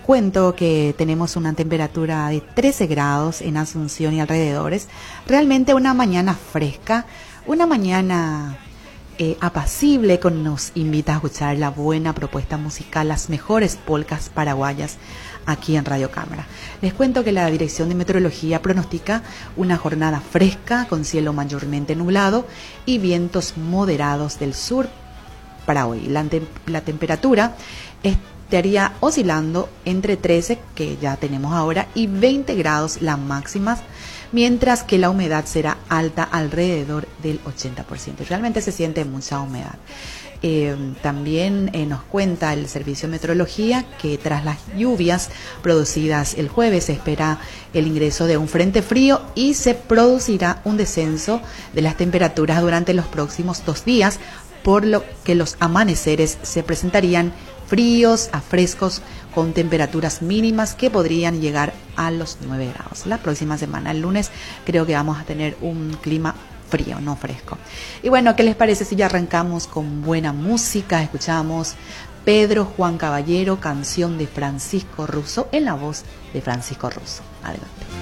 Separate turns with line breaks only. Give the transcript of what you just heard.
cuento que tenemos una temperatura de 13 grados en Asunción y alrededores. Realmente una mañana fresca, una mañana apacible, que nos invita a escuchar la buena propuesta musical, las mejores polcas paraguayas aquí en Radio Cámara. Les cuento que la Dirección de Meteorología pronostica una jornada fresca con cielo mayormente nublado y vientos moderados del sur para hoy. La temperatura estaría oscilando entre 13, que ya tenemos ahora, y 20 grados las máximas, mientras que la humedad será alta, alrededor del 80%. Realmente se siente mucha humedad. También nos cuenta el Servicio de Meteorología que tras las lluvias producidas el jueves se espera el ingreso de un frente frío y se producirá un descenso de las temperaturas durante los próximos 2 días, por lo que los amaneceres se presentarían fríos a frescos con temperaturas mínimas que podrían llegar a los 9 grados. La próxima semana, el lunes, creo que vamos a tener un clima frío, no fresco. Y bueno, ¿qué les parece si ya arrancamos con buena música? Escuchamos Pedro Juan Caballero, canción de Francisco Russo, en la voz de Francisco Russo. Adelante.